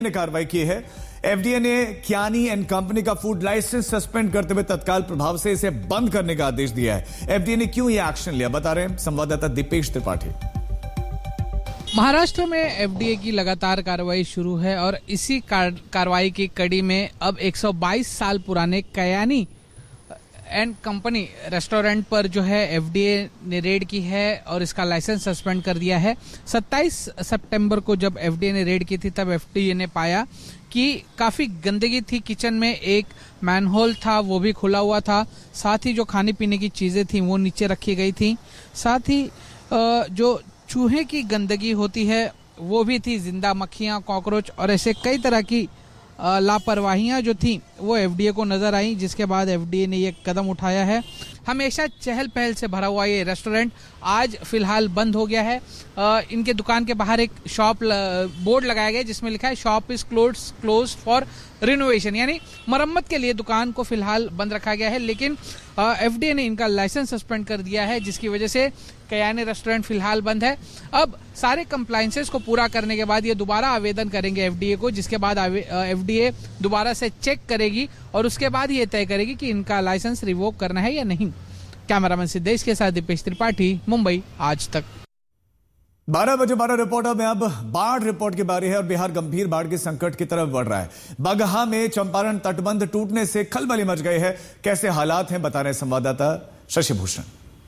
ने कार्रवाई की है। एफडीए ने कियानी एंड कंपनी का फूड लाइसेंस सस्पेंड करते हुए तत्काल प्रभाव से इसे बंद करने का आदेश दिया है। एफडीए ने क्यों यह एक्शन लिया, बता रहे हैं संवाददाता दीपेश त्रिपाठी। महाराष्ट्र में एफडीए की लगातार कार्रवाई शुरू है और इसी कार्रवाई की कड़ी में अब 122 साल पुराने कियानी एंड कंपनी रेस्टोरेंट पर जो है एफडीए ने रेड की है और इसका लाइसेंस सस्पेंड कर दिया है। 27 सितंबर को जब एफडीए ने रेड की थी तब एफडीए ने पाया कि काफी गंदगी थी किचन में, एक मैनहोल था वो भी खुला हुआ था, साथ ही जो खाने पीने की चीजें थी वो नीचे रखी गई थी, साथ ही जो चूहे की गंदगी होती है वो भी थी, जिंदा मक्खियां, कॉकरोच और ऐसे कई तरह की लापरवाहियां जो थी वो एफडीए को नजर आई, जिसके बाद एफडीए ने ये कदम उठाया है। हमेशा चहल पहल से भरा हुआ ये रेस्टोरेंट आज फिलहाल बंद हो गया है। इनके दुकान के बाहर एक बोर्ड लगाया गया जिसमें लिखा है shop is close for renovation, यानी मरम्मत के लिए दुकान को फिलहाल बंद रखा गया है। लेकिन एफडीए ने इनका लाइसेंस सस्पेंड कर दिया है, जिसकी वजह से कियानी रेस्टोरेंट फिलहाल बंद है। अब सारे कंप्लायंसेस को पूरा करने के बाद ये दोबारा आवेदन करेंगे एफडीए को, जिसके बाद एफडीए दोबारा से चेक करेगी और उसके बाद ये तय करेगी कि इनका लाइसेंस रिवोक करना है या नहीं। कैमरामैन सिद्धेश के साथ दीपेश त्रिपाठी, मुंबई, आज तक। 12 बजे 12 रिपोर्टर में अब बाढ़ रिपोर्ट की बारी है और बिहार गंभीर बाढ़ के संकट की तरफ बढ़ रहा है। बगहा में चंपारण तटबंध टूटने से खलबली मच गई है। कैसे हालात हैं, बता रहे संवाददाता शशि भूषण।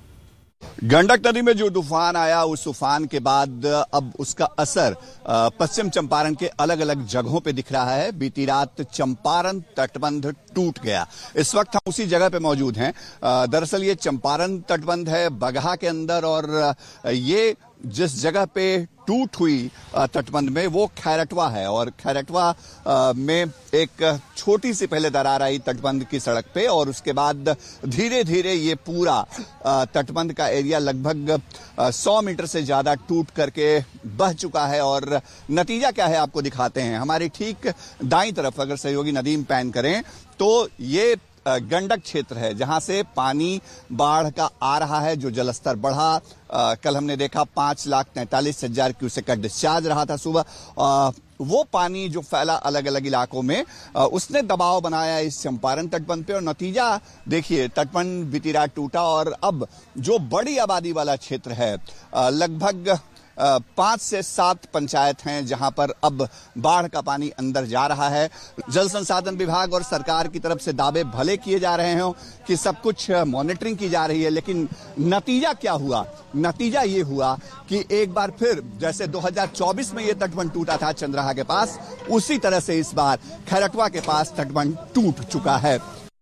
गंडक नदी में जो तूफान आया, उस तूफान के बाद अब उसका असर पश्चिम चंपारण के अलग अलग जगहों पे दिख रहा है। बीती रात चंपारण तटबंध टूट गया। इस वक्त हम उसी जगह पे मौजूद हैं। दरअसल ये चंपारण तटबंध है बगहा के अंदर, और ये जिस जगह पे टूट हुई तटबंध में वो खैरटवा है, और खैरटवा में एक छोटी सी पहले दरार आई तटबंध की सड़क पे, और उसके बाद धीरे धीरे ये पूरा तटबंध का एरिया लगभग 100 मीटर से ज्यादा टूट करके बह चुका है। और नतीजा क्या है आपको दिखाते हैं। हमारी ठीक दाईं तरफ अगर सहयोगी नदीम पैन करें तो ये गंडक क्षेत्र है जहां से पानी बाढ़ का आ रहा है। जो जलस्तर बढ़ा, कल हमने देखा 5,43,000 क्यूसेक का डिस्चार्ज रहा था सुबह। वो पानी जो फैला अलग अलग इलाकों में, उसने दबाव बनाया इस चंपारण तटबंध पे, और नतीजा देखिए, तटबंध बीती रात टूटा और अब जो बड़ी आबादी वाला क्षेत्र है, लगभग 5 से 7 पंचायत हैं जहां पर अब बाढ़ का पानी अंदर जा रहा है। जल संसाधन विभाग और सरकार की तरफ से दावे भले किए जा रहे हो कि सब कुछ मॉनिटरिंग की जा रही है, लेकिन नतीजा क्या हुआ? नतीजा ये हुआ कि एक बार फिर जैसे 2024 में ये तटबंध टूटा था चंद्रहा के पास, उसी तरह से इस बार खैरटवा के पास तटबंध टूट चुका है।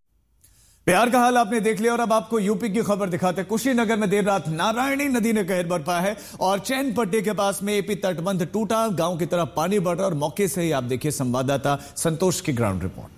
बिहार का हाल आपने देख लिया और अब आपको यूपी की खबर दिखाते हैं। कुशीनगर में देर रात नारायणी नदी ने कहर बरपा है और चैन पट्टी के पास में एपी तटबंध टूटा, गांव की तरफ पानी बढ़ रहा और मौके से ही आप देखिए संवाददाता संतोष की ग्राउंड रिपोर्ट।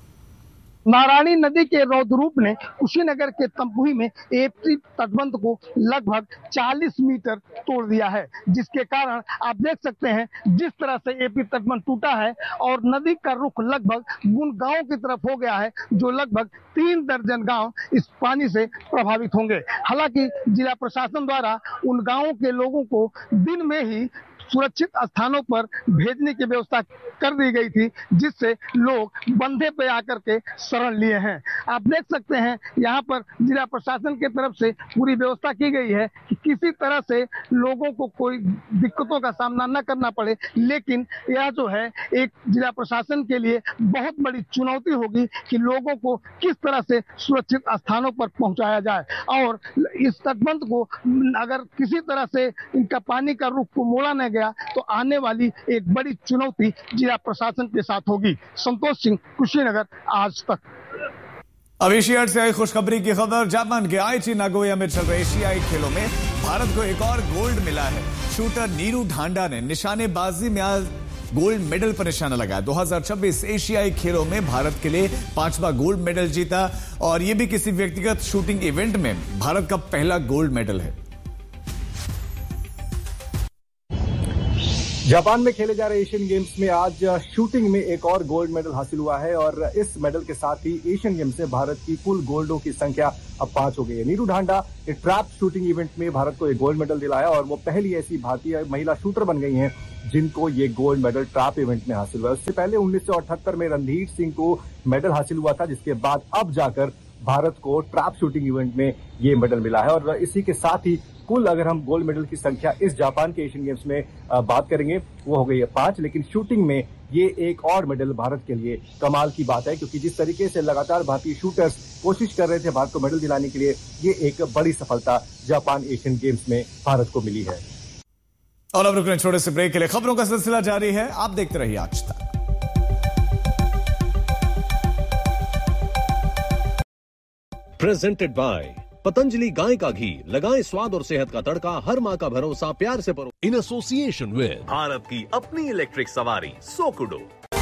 नारायणी नदी के रौद्रूप ने कुशीनगर के तमकुही में एपी तटबंध को लगभग 40 मीटर तोड़ दिया है, जिसके कारण आप देख सकते हैं जिस तरह से एपी तटबंध टूटा है और नदी का रुख लगभग उन गांवों की तरफ हो गया है जो लगभग 3 दर्जन गांव इस पानी से प्रभावित होंगे। हालांकि जिला प्रशासन द्वारा उन गांवों के लोगों को दिन में ही सुरक्षित स्थानों पर भेजने की व्यवस्था कर दी गई थी, जिससे लोग बंधे पे आकर के शरण लिए हैं। आप देख सकते हैं यहाँ पर जिला प्रशासन की तरफ से पूरी व्यवस्था की गई है कि किसी तरह से लोगों को कोई दिक्कतों का सामना न करना पड़े। लेकिन यह जो है एक जिला प्रशासन के लिए बहुत बड़ी चुनौती होगी कि लोगों को किस तरह से सुरक्षित स्थानों पर पहुंचाया जाए, और इस तटबंध को अगर किसी तरह से इनका पानी का रुख को मोड़ा न गया तो आने वाली एक बड़ी चुनौती जिला प्रशासन के साथ होगी। संतोष सिंह, कुशीनगर, आज तक। अब एशियाड से आई खुशखबरी की खबर। जापान के आईची नागोया में चल रहे एशियाई खेलों में भारत को एक और गोल्ड मिला है। शूटर नीरू ढांडा ने निशानेबाजी में आज गोल्ड मेडल पर निशाना लगाया। 2026 एशियाई खेलों में भारत के लिए 5वां गोल्ड मेडल जीता और यह भी किसी व्यक्तिगत शूटिंग इवेंट में भारत का पहला गोल्ड मेडल है। जापान में खेले जा रहे एशियन गेम्स में आज शूटिंग में एक और गोल्ड मेडल हासिल हुआ है और इस मेडल के साथ ही एशियन गेम्स से भारत की कुल गोल्डों की संख्या अब 5 हो गई है। नीरू ढांडा एक ट्रैप शूटिंग इवेंट में भारत को एक गोल्ड मेडल दिलाया और वो पहली ऐसी भारतीय महिला शूटर बन गई हैं जिनको ये गोल्ड मेडल ट्रैप इवेंट में हासिल हुआ। उससे पहले 1978 में रणधीर सिंह को मेडल हासिल हुआ था, जिसके बाद अब जाकर भारत को ट्रैप शूटिंग इवेंट में ये मेडल मिला है। और इसी के साथ ही कुल अगर हम गोल्ड मेडल की संख्या इस जापान के एशियन गेम्स में बात करेंगे, वो हो गई है 5। लेकिन शूटिंग में ये एक और मेडल भारत के लिए कमाल की बात है, क्योंकि जिस तरीके से लगातार भारतीय शूटर्स कोशिश कर रहे थे भारत को मेडल दिलाने के लिए, ये एक बड़ी सफलता जापान एशियन गेम्स में भारत को मिली है। और अब रुक रहे छोटे से ब्रेक के लिए। खबरों का सिलसिला जारी है, आप देखते रहिए आज तक। प्रेजेंटेड बाय पतंजलि गाय का घी, लगाएं स्वाद और सेहत का तड़का, हर माँ का भरोसा, प्यार से परो। इन एसोसिएशन विद भारत की अपनी इलेक्ट्रिक सवारी सोकुडो।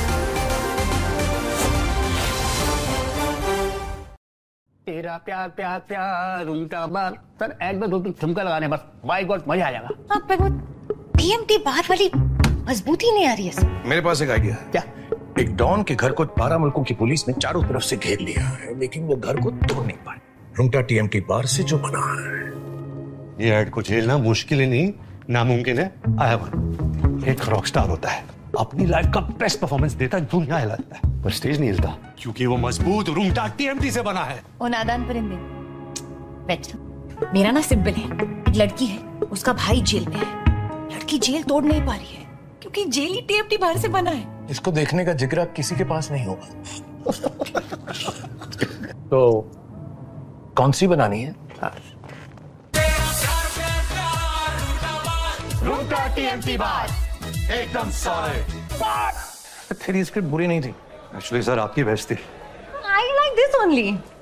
तेरा प्यार प्यार प्यार उल्टा बार। सर एक दो ठुमका लगाने बस, बाय गॉड मजा आ जाएगा। हाँ, पर वो टीएमटी बार वाली मजबूती नहीं आ रही है। मेरे पास एक आइडिया। क्या? एक डॉन के घर को 12 मुल्कों की पुलिस ने चारों तरफ से घेर लिया है, लेकिन वो घर को तोड़ नहीं पाए। रुंगटा टीएमटी बार से जो बना है। ये ऐड को झेलना मुश्किल ही नहीं, नामुमकिन है। आया एक रॉकस्टार होता है, अपनी लाइफ का बेस्ट परफॉर्मेंस देता है, दुनिया हिलाता है, पर स्टेज नहीं हिलता, क्योंकि वो मजबूत रुंगटा टीएमटी से बना है। ओ नादान परिंदे, बैठ। मेरा ना सिंपल है, एक लड़की है, उसका भाई जेल में है। लड़की जेल तोड़ नहीं पा रही है, क्योंकि जेल ही टीएमटी बार से बना है। इसको देखने का जिगरा किसी के पास नहीं होगा। तो कौन सी बनानी है? रुंगटा टीएमटी बार एकदम सॉलिड। तेरी स्क्रिप्ट बुरी नहीं थी। एक्चुअली सर आपकी बेस्ट थी। I like this only.